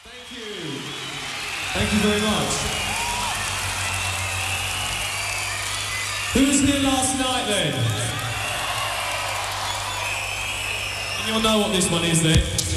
Thank you. Thank you very much. Who was here last night then? And you'll know what this one is then.